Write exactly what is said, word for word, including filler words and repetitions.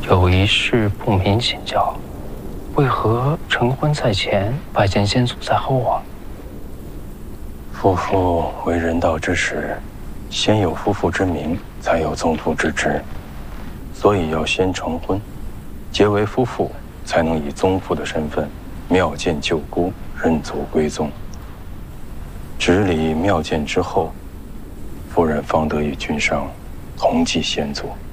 有一事不明请教，为何成婚在前，拜见先祖在后啊？ 夫妇为人道之时，先有夫妇之名，才有宗族之职，所以要先成婚，结为夫妇，才能以宗父的身份庙见舅姑，认祖归宗。执礼庙见之后，夫人方得与君上同祭先祖。